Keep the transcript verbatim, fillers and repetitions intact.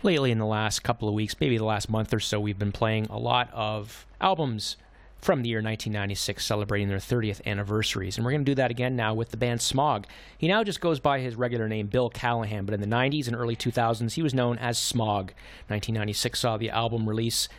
lately in the last couple of weeks, maybe the last month or so, we've been playing a lot of albums from the year nineteen ninety-six, celebrating their thirtieth anniversaries. And we're going to do that again now with the band Smog. He now just goes by his regular name, Bill Callahan, but in the nineties and early two thousands, he was known as Smog. nineteen ninety-six saw the album release